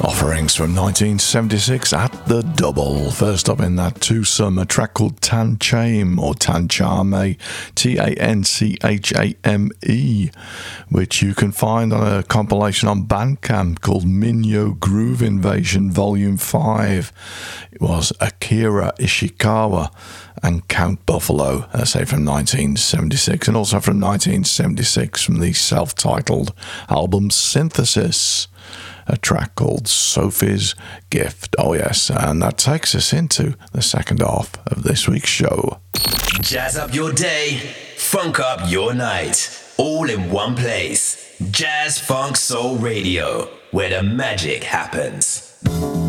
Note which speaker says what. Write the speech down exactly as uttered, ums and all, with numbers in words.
Speaker 1: Offerings from nineteen seventy-six at the double. First up in that twosome, a track called Tanchame or Tanchame, T A N C H A M E, which you can find on a compilation on Bandcamp called Minyo Groove Invasion Volume five. It was Akira Ishikawa and Count Buffalo, I say from nineteen seventy-six, and also from nineteen seventy-six from the self-titled album Synthesis, a track called Sophie's Gift. Oh yes, and that takes us into the second half of this week's show.
Speaker 2: Jazz up your day, funk up your night, all in one place. Jazz Funk Soul Radio, where the magic happens.